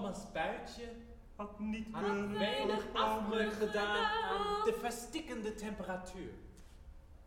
Thomas Buitje Had niet had kunnen weinig voorkomen. afbreuk gedaan aan de verstikkende temperatuur.